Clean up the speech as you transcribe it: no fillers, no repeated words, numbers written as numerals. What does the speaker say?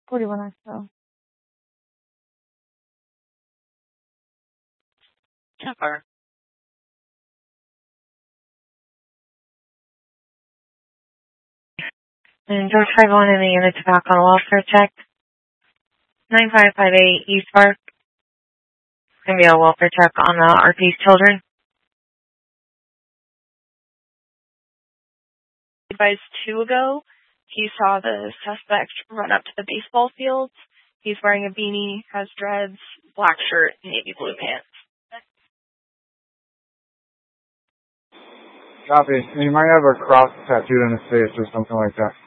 41 XO. 10-4. And George 51 in the unit to back on a welfare check. 9558 East Park. Going to be a welfare check on RP's children. Advised 2 ago, he saw the suspect run up to the baseball fields. He's wearing a beanie, has dreads, black shirt, and navy blue pants. Copy. And you might have a cross tattooed on his face or something like that.